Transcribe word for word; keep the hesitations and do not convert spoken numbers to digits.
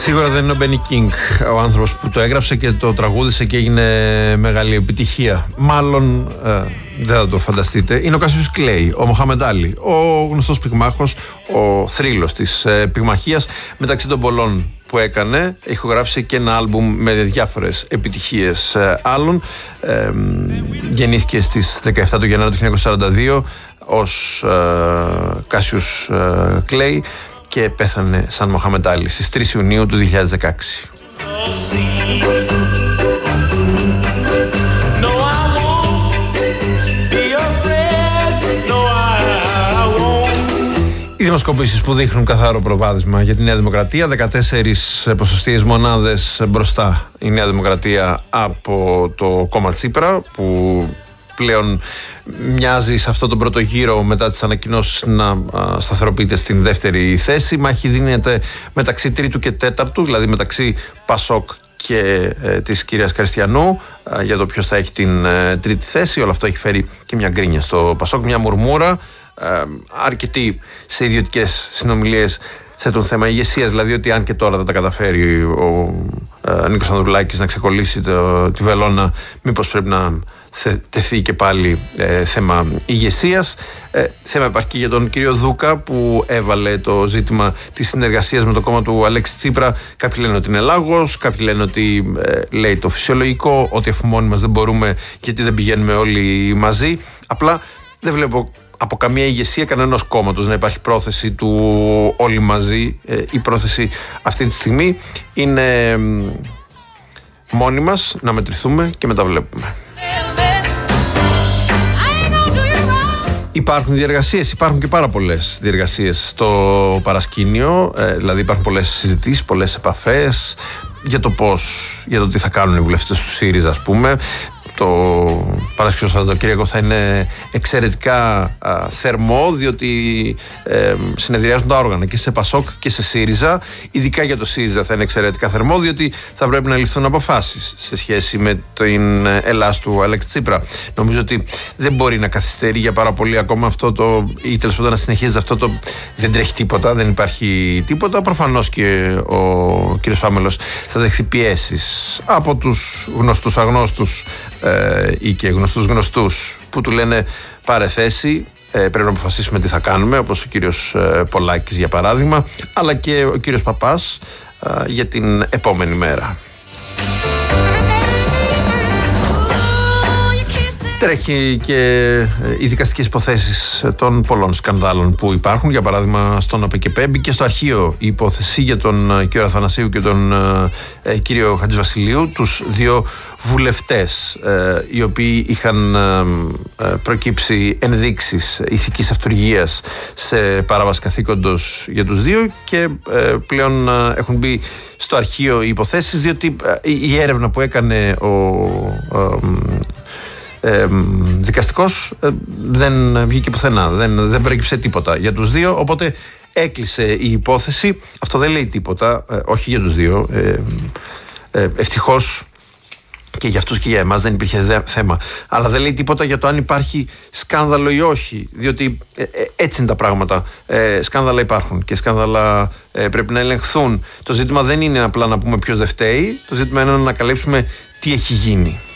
Σίγουρα δεν είναι ο Μπένι Κίνγκ ο άνθρωπος που το έγραψε και το τραγούδισε και έγινε μεγάλη επιτυχία. Μάλλον ε, δεν θα το φανταστείτε. Είναι ο Κάσιους Κλέι, ο Μοχάμεντ Άλι, ο γνωστός πυγμάχος, ο θρύλος της ε, πυγμαχίας. Μεταξύ των πολλών που έκανε, ηχογράφησε και ένα άλμπουμ με διάφορες επιτυχίες ε, άλλων. Ε, γεννήθηκε στις δεκαεφτά του Γενάρη του χίλια εννιακόσια σαράντα δύο ως ε, Κάσιους ε, Κλέι και πέθανε σαν Μοχάμεντ Άλι στις τρεις Ιουνίου του δύο χιλιάδες δεκαέξι. Οι δημοσκοπήσεις που δείχνουν καθαρό προβάδισμα για τη Νέα Δημοκρατία, δεκατέσσερις ποσοστιαίες μονάδες μπροστά η Νέα Δημοκρατία από το κόμμα Τσίπρα, που πλέον μοιάζει σε αυτό τον πρώτο γύρο μετά τις ανακοινώσεις να σταθεροποιείται στην δεύτερη θέση. Μάχη δίνεται μεταξύ τρίτου και τέταρτου, δηλαδή μεταξύ Πασόκ και ε, της κυρίας Χριστιανού ε, για το ποιος θα έχει την ε, τρίτη θέση. Όλο αυτό έχει φέρει και μια γκρίνια στο Πασόκ, μια μουρμούρα. Ε, αρκετοί σε ιδιωτικές συνομιλίες θέτουν θέμα ηγεσίας, δηλαδή ότι αν και τώρα δεν τα καταφέρει ο ε, Νίκος Ανδρουλάκης να ξεκολλήσει το, τη βελόνα, μήπως πρέπει να τεθεί και πάλι ε, θέμα ηγεσίας. Ε, θέμα υπάρχει και για τον κύριο Δούκα, που έβαλε το ζήτημα της συνεργασίας με το κόμμα του Αλέξη Τσίπρα. Κάποιοι λένε ότι είναι λάγος, κάποιοι λένε ότι ε, λέει το φυσιολογικό, ότι αφού μόνοι μας δεν μπορούμε, γιατί δεν πηγαίνουμε όλοι μαζί. Απλά δεν βλέπω από καμία ηγεσία κανένας κόμματος να υπάρχει πρόθεση του όλοι μαζί. Ε, η πρόθεση αυτή τη στιγμή είναι ε, μόνοι μας να μετρηθούμε και μετά βλέπουμε. Υπάρχουν διεργασίες, υπάρχουν και πάρα πολλές διεργασίες στο παρασκήνιο, ε, δηλαδή υπάρχουν πολλές συζητήσεις, πολλές επαφές για το πώς, για το τι θα κάνουν οι βουλευτές του ΣΥΡΙΖΑ, ας πούμε. Το Παρασκευό Σαββατοκύριακο θα είναι εξαιρετικά α, θερμό, διότι ε, συνεδριάζουν τα όργανα και σε Πασόκ και σε ΣΥΡΙΖΑ. Ειδικά για το ΣΥΡΙΖΑ θα είναι εξαιρετικά θερμό, διότι θα πρέπει να ληφθούν αποφάσεις σε σχέση με την Ελλάς του Αλέξη Τσίπρα. Νομίζω ότι δεν μπορεί να καθυστερεί για πάρα πολύ ακόμα αυτό το, ή τέλος πάντων να συνεχίζεται αυτό το. Δεν τρέχει τίποτα, δεν υπάρχει τίποτα. Προφανώς και ο κ. Φάμελος θα δεχθεί πιέσεις από τους γνωστούς αγνώστους ή και γνωστούς γνωστούς που του λένε πάρε θέση, ε, πρέπει να αποφασίσουμε τι θα κάνουμε, όπως ο κύριος ε, Πολάκης για παράδειγμα, αλλά και ο κύριος Παπάς ε, για την επόμενη μέρα. Τρέχει και οι δικαστικές υποθέσεις των πολλών σκανδάλων που υπάρχουν. Για παράδειγμα, στον ΑΠΚΠ μπήκε στο αρχείο η υπόθεση για τον κύριο Αθανασίου και τον ε, κύριο Χατζηβασιλείου, τους δύο βουλευτές ε, οι οποίοι είχαν ε, προκύψει ενδείξεις ηθικής αυτουργίας σε παράβαση καθήκοντος για τους δύο και ε, πλέον ε, έχουν μπει στο αρχείο οι υποθέσεις, διότι ε, η έρευνα που έκανε ο ε, Ε, δικαστικός ε, δεν βγήκε πουθενά, δεν, δεν προέκυψε τίποτα για τους δύο, οπότε έκλεισε η υπόθεση. Αυτό δεν λέει τίποτα, ε, όχι για τους δύο, ε, ε, ευτυχώς και για αυτούς και για εμάς δεν υπήρχε δε, θέμα, αλλά δεν λέει τίποτα για το αν υπάρχει σκάνδαλο ή όχι, διότι ε, ε, έτσι είναι τα πράγματα. ε, σκάνδαλα υπάρχουν και σκάνδαλα ε, πρέπει να ελεγχθούν. Το ζήτημα δεν είναι απλά να πούμε ποιος δεν φταίει, το ζήτημα είναι να ανακαλύψουμε τι έχει γίνει.